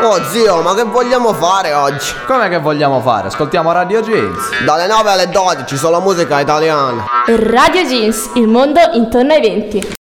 Oh zio, ma che vogliamo fare oggi? Come che vogliamo fare? Ascoltiamo Radio Jeans. Dalle 9 alle 12 solo musica italiana. Radio Jeans, il mondo intorno ai 20.